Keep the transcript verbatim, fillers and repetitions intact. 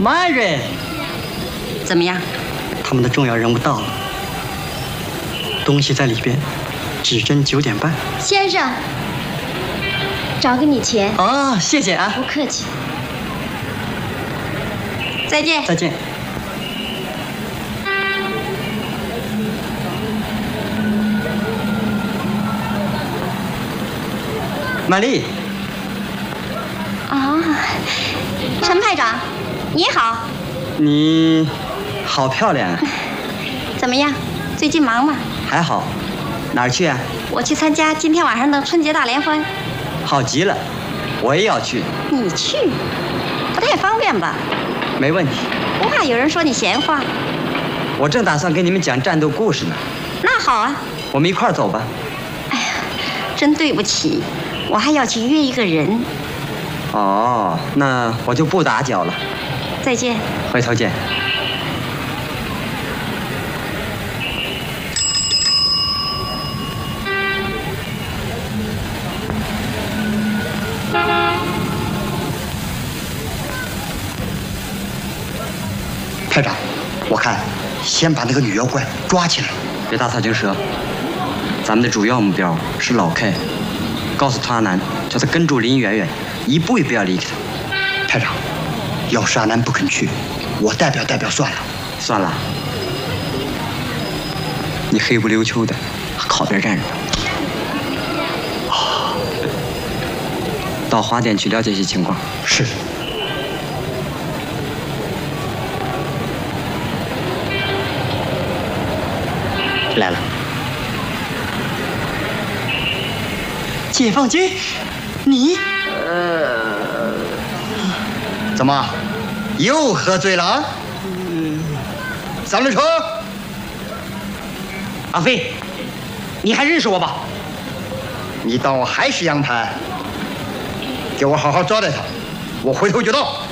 Mary， 怎么样？ 他们的重要人物到了，东西在里边，指针九点半。 先生，找给你钱。 哦，谢谢啊。 不客气。 再见。 再见。玛丽。 啊，陈排长，你好。 你好漂亮啊。 怎么样？最近忙吗？ 还好。哪儿去啊？ 我去参加今天晚上的春节大联欢。 好极了，我也要去。 你去？不太方便吧？ 没问题。 不怕有人说你闲话？ 我正打算给你们讲战斗故事呢。 那好啊， 我们一块儿走吧。 哎呀，真对不起，我还要去约一个人。 哦，那我就不打搅了。 再见。 回头见。 排长，我看先把那个女妖怪抓起来。 别打草惊蛇，咱们的主要目标是老 K， 告诉汤阿南，叫他跟住林媛媛，一步也不要离开他。 排长，要是阿南不肯去，我代表代表算了。 算了，你黑不溜秋的，靠边站着。 啊， 到花店去了解一些情况。 是。来了， 解放军，你， 呃，怎么又喝醉了啊？ 嗯， 三轮车， 阿飞，你还认识我吧？ 你当我还是杨排？给我好好招待他，我回头就到。